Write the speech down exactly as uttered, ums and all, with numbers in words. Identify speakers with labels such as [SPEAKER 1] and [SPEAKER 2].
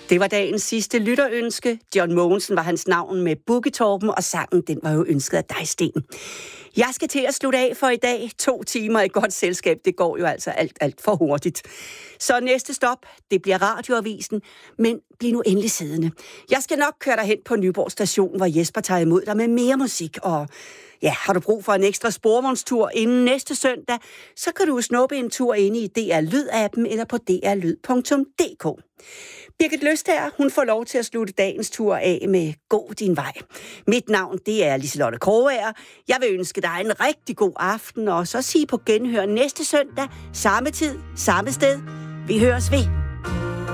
[SPEAKER 1] Det var dagens sidste lytterønske. John Mogensen var hans navn med Boogie-Torben, og sangen den var jo ønsket af dig, Sten. Jeg skal til at slutte af for i dag. To timer i godt selskab, det går jo altså alt, alt for hurtigt. Så næste stop, det bliver Radioavisen, men bliv nu endelig siddende. Jeg skal nok køre dig hen på Nyborg station, hvor Jesper tager imod dig med mere musik. Og ja, har du brug for en ekstra sporvognstur inden næste søndag, så kan du snuppe en tur inde i D R Lyd-appen eller på d r lyd punktum d k. Birgit Løstager, hun får lov til at slutte dagens tur af med Gå din vej. Mit navn, det er Liselotte Krogager. Jeg vil ønske dig en rigtig god aften, og så sige på genhør næste søndag, samme tid, samme sted. Vi høres ved.